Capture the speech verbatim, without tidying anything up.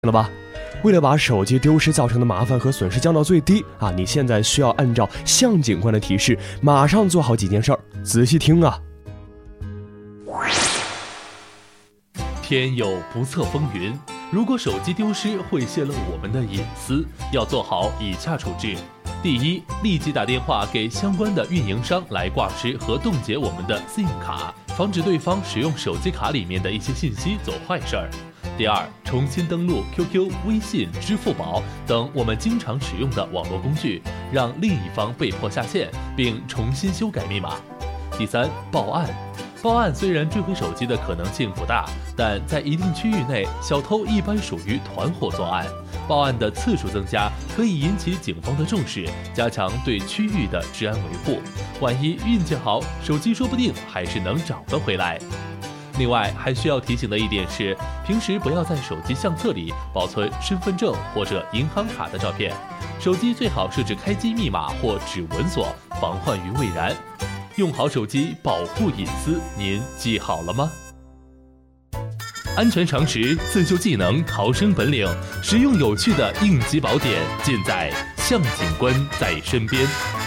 了吧？为了把手机丢失造成的麻烦和损失降到最低啊，你现在需要按照向警官的提示，马上做好几件事儿。仔细听啊！ 天有不测风云，如果手机丢失会泄露我们的隐私，要做好以下处置。第一，立即打电话给相关的运营商来挂失和冻结我们的 SIM 卡，防止对方使用手机卡里面的一些信息做坏事儿。第二，重新登录 Q Q、微信、支付宝等我们经常使用的网络工具，让另一方被迫下线，并重新修改密码。第三，报案。报案虽然追回手机的可能性不大，但在一定区域内，小偷一般属于团伙作案。报案的次数增加，可以引起警方的重视，加强对区域的治安维护。万一运气好，手机说不定还是能找得回来。另外还需要提醒的一点是，平时不要在手机相册里保存身份证或者银行卡的照片，手机最好设置开机密码或指纹锁，防患于未然。用好手机，保护隐私，您记好了吗？安全常识、自救技能、逃生本领，实用有趣的应急宝典，尽在向警官在身边。